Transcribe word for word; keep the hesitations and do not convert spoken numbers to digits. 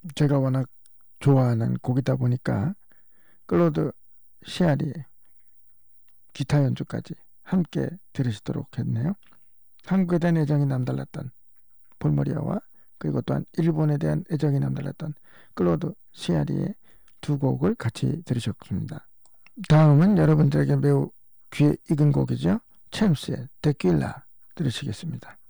제가 워낙 좋아하는 곡이다 보니까 클로드 시아리의 기타 연주까지 함께 들으시도록 했네요. 한국에 대한 애정이 남달랐던 볼모리아와 그리고 또한 일본에 대한 애정이 남달랐던 클로드 시아리의 두 곡을 같이 들으셨습니다. 다음은 여러분들에게 매우 귀에 익은 곡이죠. 챔스의 데킬라 들으시겠습니다.